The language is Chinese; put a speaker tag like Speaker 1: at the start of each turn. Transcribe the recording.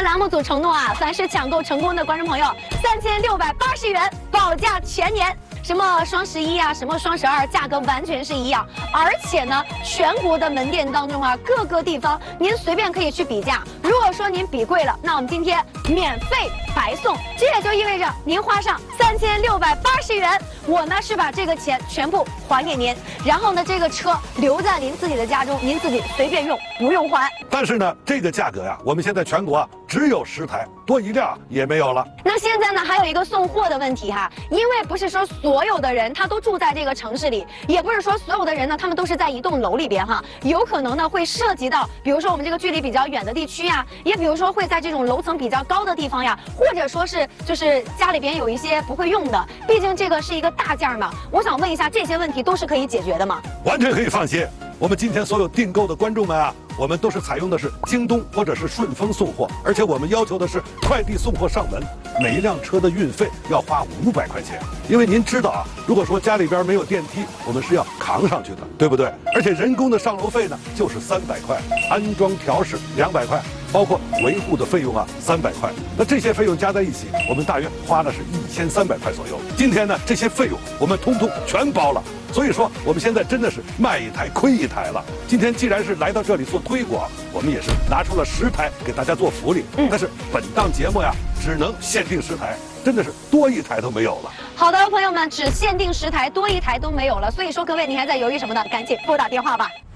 Speaker 1: 们栏目组承诺啊，凡是抢购成功的观众朋友，3680元保价全年。什么双11啊，什么双12，价格完全是一样。而且呢，全国的门店当中啊，各个地方您随便可以去比价。如果说您比贵了，那我们今天免费白送。这也就意味着您花上3680元，我呢是把这个钱全部还给您，然后呢这个车留在您自己的家中，您自己随便用，不用还。
Speaker 2: 但是呢，这个价格呀，我们现在全国只有10台，多一辆也没有了。
Speaker 1: 那现在呢，还有一个送货的问题哈，因为不是说所有的人他都住在这个城市里，也不是说所有的人呢他们都是在一栋楼里边哈，有可能呢会涉及到，比如说我们这个距离比较远的地区呀，也比如说会在这种楼层比较高的地方呀，或者说是就是家里边有一些不会用的，毕竟这个是一个大件嘛。我想问一下，这些问题都是可以解决的吗？
Speaker 2: 完全可以放心。我们今天所有订购的观众们啊，我们都是采用的是京东或者是顺丰送货，而且我们要求的是快递送货上门，每一辆车的运费要花500块钱。因为您知道啊，如果说家里边没有电梯，我们是要扛上去的，对不对？而且人工的上楼费呢，就是300块，安装调试200块，包括维护的费用啊300块。那这些费用加在一起，我们大约花的是1300块左右。今天呢，这些费用我们通通全包了。所以说，我们现在真的是卖一台亏一台了。今天既然是来到这里做推广，我们也是拿出了10台给大家做福利。但是本档节目呀，只能限定10台，真的是多一台都没有了。
Speaker 1: 好的，朋友们，只限定10台，多一台都没有了。所以说，各位，你还在犹豫什么呢？赶紧拨打电话吧。